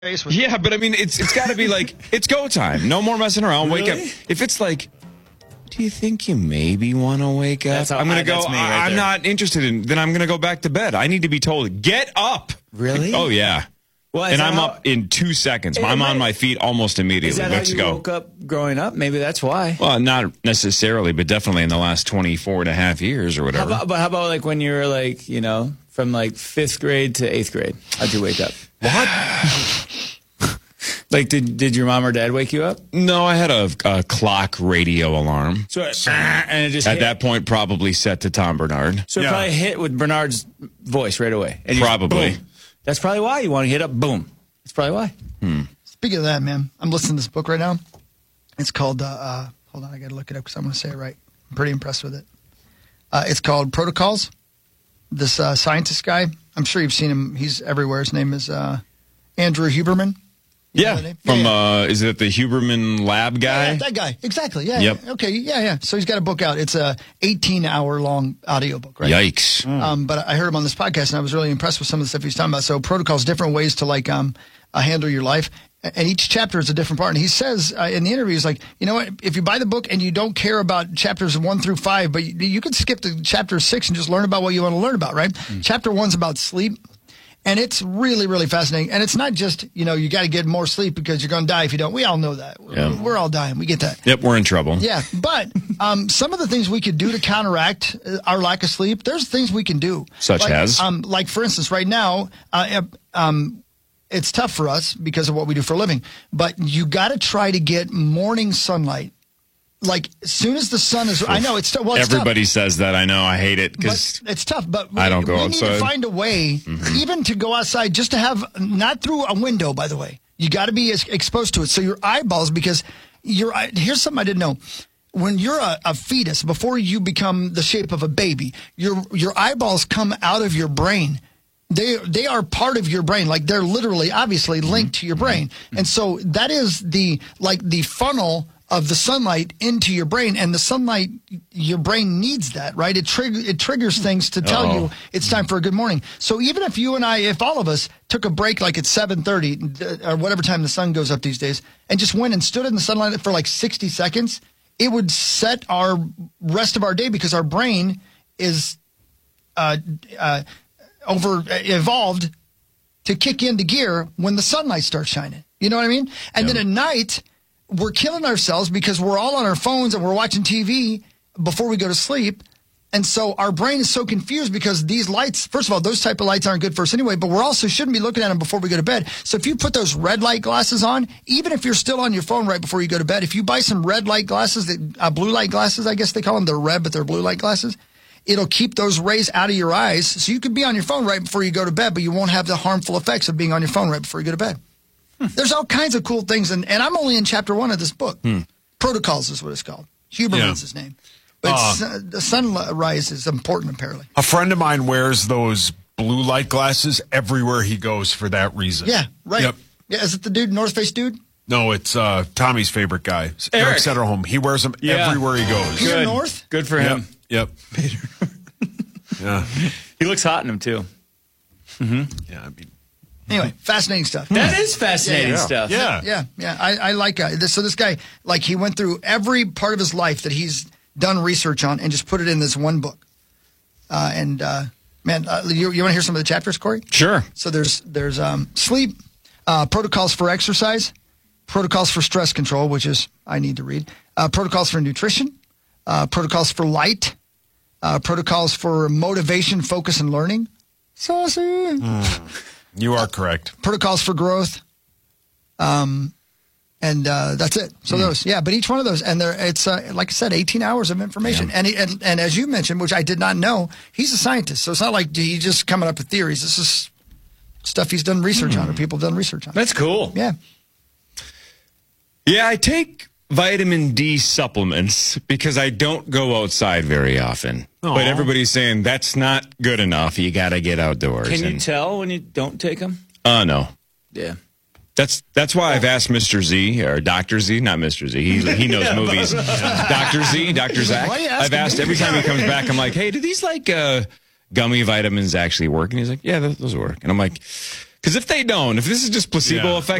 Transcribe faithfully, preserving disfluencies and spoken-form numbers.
Yeah, but I mean, it's it's got to be like, it's go time. No more messing around. Really? Wake up. If it's like, do you think you maybe want to wake up? How, I'm going to go, that's me right I, I'm there. not interested in, then I'm going to go back to bed. I need to be told, get up. Really? Oh, yeah. Well, is and that I'm how- up in two seconds. Hey, I'm might- on my feet almost immediately. Is that Let's how you go. woke up growing up? Maybe that's why. Well, not necessarily, but definitely in the last twenty-four and a half years or How whatever. about, but how about like when you were like, you know, from like fifth grade to eighth grade? How'd you wake up? What? Like, did did your mom or dad wake you up? No, I had a, a clock radio alarm. So, it, and it just At hit. that point, probably set to Tom Bernard. So it Yeah. probably hit with Bernard's voice right away. And you just, Probably. boom. That's probably why you want to hit up. Boom. That's probably why. Speaking of that, man, I'm listening to this book right now. It's called, uh, uh, hold on, I got to look it up because I'm going to say it right. I'm pretty impressed with it. Uh, it's called Protocols. This uh, scientist guy, I'm sure you've seen him. He's everywhere. His name is uh, Andrew Huberman. You know Yeah, that name? from, Yeah, uh, is it the Huberman Lab guy? yeah, that guy. Exactly. Yeah. Yep. yeah. Okay. Yeah. Yeah. So he's got a book out. It's a eighteen hour long audiobook, right? Yikes. Um, but I heard him on this podcast, and I was really impressed with some of the stuff he's talking about. So protocols, different ways to like um, uh, handle your life, and each chapter is a different part. And he says uh, in the interview, he's like, you know what? If you buy the book and you don't care about chapters one through five, but you, you can skip to chapter six and just learn about what you want to learn about, right? Chapter one's about sleep. And it's really, really fascinating. And it's not just, you know, you got to get more sleep because you're going to die if you don't. We all know that. Yeah. We're all dying. We get that. Yep, we're in trouble. Yeah, but um, some of the things we could do to counteract uh, our lack of sleep, there's things we can do. Such like, as? Um, like, for instance, right now, uh, um, it's tough for us because of what we do for a living, but you got to try to get morning sunlight. Like, as soon as the sun is, I know it's, well, it's tough. Everybody says that. I know. I hate it because But it's tough, but we, I don't go we outside. need to find a way, even to go outside, just to have, not through a window, by the way. You got to be ex- exposed to it. So your eyeballs, because your eye- here's something I didn't know. When you're a, a fetus, before you become the shape of a baby, your your eyeballs come out of your brain. They they are part of your brain, like they're literally, obviously linked to your brain, and so that is the like the funnel of the sunlight into your brain, and the sunlight, your brain needs that, right? It trigger it triggers things to tell Uh-oh. you it's time for a good morning. So even if you and I, if all of us took a break like at seven thirty or whatever time the sun goes up these days, and just went and stood in the sunlight for like sixty seconds, it would set our rest of our day because our brain is uh, uh, over evolved to kick into gear when the sunlight starts shining. You know what I mean? And then at night, we're killing ourselves because we're all on our phones and we're watching T V before we go to sleep. And so our brain is so confused because these lights, first of all, those type of lights aren't good for us anyway, but we're also shouldn't be looking at them before we go to bed. So if you put those red light glasses on, even if you're still on your phone right before you go to bed, if you buy some red light glasses, that, uh, blue light glasses, I guess they call them, they're red, but they're blue light glasses. It'll keep those rays out of your eyes. So you could be on your phone right before you go to bed, but you won't have the harmful effects of being on your phone right before you go to bed. There's all kinds of cool things, and, and I'm only in chapter one of this book. Protocols is what it's called. Huberman's Yeah. his name. But Uh, it's, uh, the sunrise is important, apparently. A friend of mine wears those blue light glasses everywhere he goes for that reason. Yeah, right. Yep. Yeah, is it the dude, North Face dude? No, it's uh, Tommy's favorite guy, Eric, Eric. Setterholm. He wears them Yeah. everywhere he goes. Peter Good. North? Good for Yep. him. Yep. yeah. He looks hot in him, too. Yeah. I mean, Anyway, fascinating stuff. That is fascinating Yeah, yeah. stuff. yeah. Yeah, yeah. I, I like uh, this. So this guy, like, he went through every part of his life that he's done research on and just put it in this one book. Uh, and, uh, man, uh, you, you want to hear some of the chapters, Corey? Sure. So there's there's um, sleep, uh, protocols for exercise, protocols for stress control, which is I need to read, uh, protocols for nutrition, uh, protocols for light, uh, protocols for motivation, focus, and learning. Saucy. You are correct. Protocols for growth. Um, and uh, that's it. So those, yeah. But each one of those, and there, it's uh, like I said, eighteen hours of information. And, he, and and as you mentioned, which I did not know, he's a scientist. So it's not like he's just coming up with theories. This is stuff he's done research on, or people have done research on. That's cool. Yeah. Yeah, I take vitamin D supplements because I don't go outside very often. Aw. But everybody's saying that's not good enough. You got to get outdoors. Can you And- tell when you don't take them? Uh, no. Yeah. That's that's why I've asked Mister Z, or Doctor Z, not Mister Z. He, he knows movies. Doctor Z, Doctor Zach. Why are you I've asking asked me? every time he comes back, I'm like, hey, do these like uh, gummy vitamins actually work? And he's like, yeah, those, those work. And I'm like, Because if they don't, if this is just placebo Yeah. effect,